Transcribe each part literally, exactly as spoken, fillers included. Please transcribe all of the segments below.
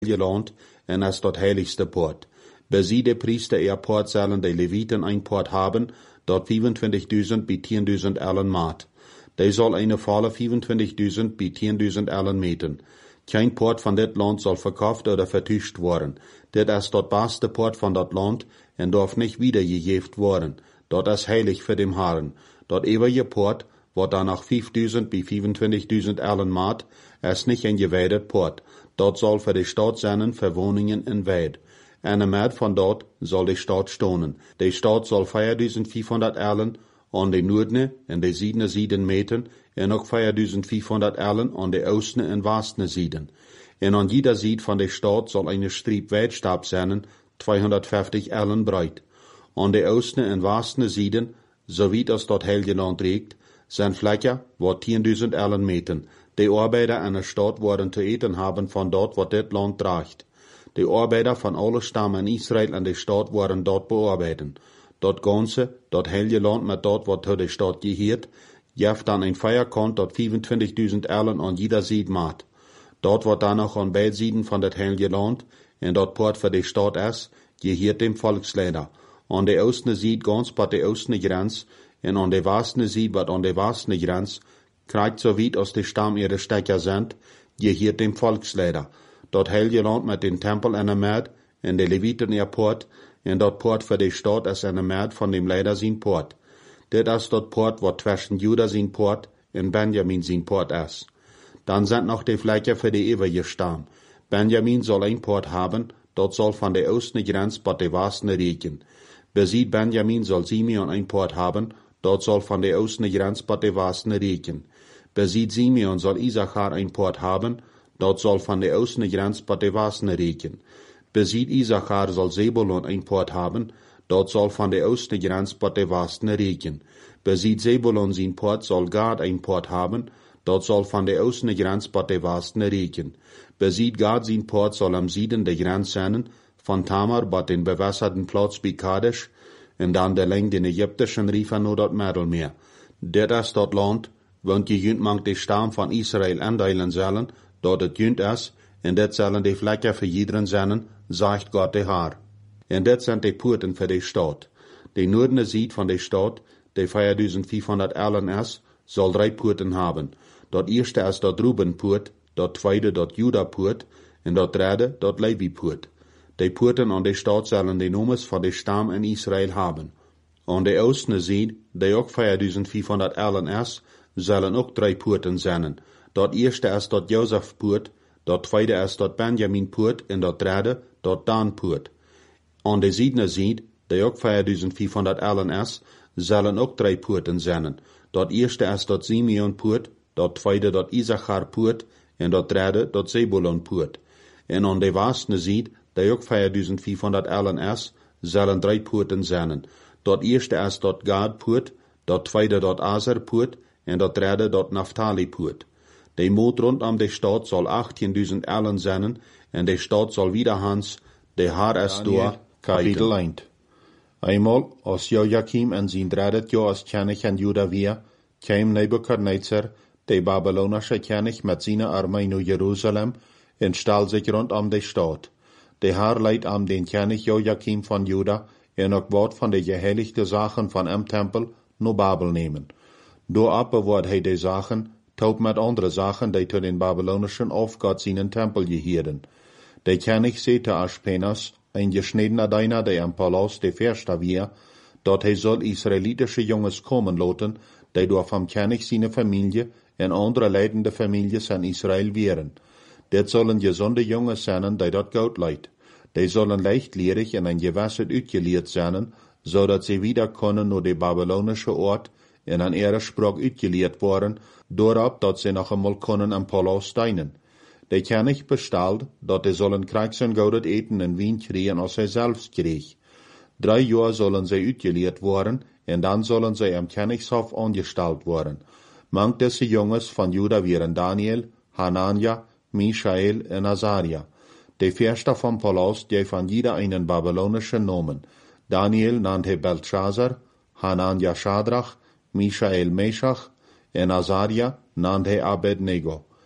Land en als dat heiligste Port. Bij sie de priester eer Port zullen de Leviten een Port haben, dat vierentwintigduizend bij tienduizend ellen maat. Die zal eine volle vierentwintigduizend bij tienduizend ellen meten. Kein Port van dit land zal verkauft oder vertuscht worden. Dit is dat beste Port van dat land en darf nicht wiedergegeben worden. Dat is heilig für dem Herrn. Dat eeuwige Port, wat dan nach vijfduizend bij vierentwintigduizend ellen maat, is nicht ein geweidet Port. Dat zal für die Stadt zijn für Wohnungen in Weid. En maat van dat zal de Stadt stonen. De Stadt zal vierduizendvijfhonderd ellen aan de noordene en de ziedene zieden meten en ook vierduizendvijfhonderd ellen aan de oostene en westene zieden. En aan jeder zied van de Stadt zal een striep Weidstab zijn, tweehonderdvijftig ellen breed. Aan de oostene en westene zieden, zowiet als dat heilige land reikt, zijn vlekken wat tienduizend ellen meten. De Arbeiter an der Stadt worden te eten haben van dat wat dit land draagt. De Arbeiter van alle stammen in Israël en de Stadt worden dort bearbeiten. Dat ganze, dat heilige land met dat wat tot de Stadt geheert, jeft dan een feierkant dat vierentwintigduizend ellen aan jeder zied maat. Dat wat dan nog aan beide zieden van dat heilige land en dat poort voor de Stadt is, geheert dem Volksleider. Aan de oostene zied gans bij de oostene grens en aan de westene zied wat aan de westene grens, krijgt so weit als de stam ihre Stecker sind, geheert dem Volksleider. Dat heilige land met den Tempel en de Maat en de Leviten ihr Port en dat Port für de Stadt is en de Maat van dem Leider zijn Port. Dit is dat Port wat zwischen Juda zijn Port en Benjamin zijn Port is. Dan sind noch die Flecken für de ewige Stamm. Benjamin soll ein Port haben, dat zal van de oostene grens bij de westene reichen. Besied Benjamin soll Simeon ein Port haben, dat zal van de oostene grens bij de westene reichen. Besied Simeon soll Isachar ein Port haben, dat zal van de oostene grens bij de westene reichen. Besied Isachar soll Zebulon ein Port haben, dat zal van de oostene grens bij de westene reichen. Besied Zebulon zijn Port soll Gad ein Port haben, dat zal van de oostene grens bij de westene reichen. Besied Gad zijn Port soll am Sieden de grens zijn, van Tamar bij den bewässerten Platz bij Kadesh, en dan de leng den Ägyptischen Riefer nur dat Mittelmeer. Dit is dat land, want je junt mangt de stam van Israël aandelen zullen, dat het junt is, en dit zullen de vlekken voor iedereen zijn, zegt God de Heer. En dit zijn de poorten voor de stad. De noordene zied van de stad, de vierduizendvijfhonderd ellen is, zal drie poorten hebben. Dat eerste is dat Rubenpoort, dat tweede dat Judapoort, en dat derde dat Levipoort. De poorten aan de stad zullen de noemes van de stam in Israël hebben. Aan de oostene zied, die ook vierduizendvijfhonderd ellen is, zullen ook drie poorten zijn. Dat eerste is dat Jozefpoort, dat tweede is dat Benjaminpoort en dat derde dat Danpoort. Aan de ziedene zied, die ook vierduizendvijfhonderd ellen is, zullen ook drie poorten zijn. Dat eerste is dat Simeonpoort, dat tweede dat Isacharpoort en dat derde dat Zebulonpoort. En aan de westene zied, die ook vierduizendvijfhonderd ellen is, zullen drie poorten zijn. Dat eerste is dat Gadpoort, dat tweede dat Aserpoort en dat derde dat Naphtalipoort. De moot rondom de stad zal achttienduizend ellen zijn en de stad zal wiederhans de Haar is door Kapitel één. Eenmaal, als Joachim en zijn derde jaar als koning in Juda weer, kwam Nebukadnezar, de Babylonische koning met zijn armee naar Jeruzalem en stal zich rondom de stad. De Haar leidt am den koning Joachim van Juda en ook wat van de geheiligde zaken van hem tempel naar Babel nemen. Doorop bewaart hij de zaken, tot met andere zaken die tot den babylonischen Aufgott seinen Tempel gehielden. De koning zei te Aspenas, ein geschniedener Diener, der im Palast de Versta weer, dat hij zal Israelitische jongens komen laten, die door vom König seine Familie en andere leidende families in Israel wären. Dit zullen gezonde jongens zijn, die dat goed leidt. Die zullen leichtlierig en een gewasset uitgeleerd zijn, zodat ze wieder kunnen naar de babylonische Ort en aan ihre Sprach uitgeleerd worden, doorop dat ze nog eenmaal kunnen am Palast dienen. De koning bestelt, dat ze zullen krijgen en goud eten en wien krijgen als hij zelfs kreeg. Drie jaar zullen ze uitgeleerd worden en dan zullen ze am Koningshof angesteld worden. Manch deze jongens van Juda waren Daniel, Hanania, Michael en Azaria. De Versta vom Palast die van jeder einen babylonischen Namen. Daniel nannte Belshazzar, Hanania Shadrach, Michael Meshach en Azaria nannte Abednego.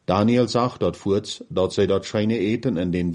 Daniel sagt dort voorts dat zij dat schijnen eten in den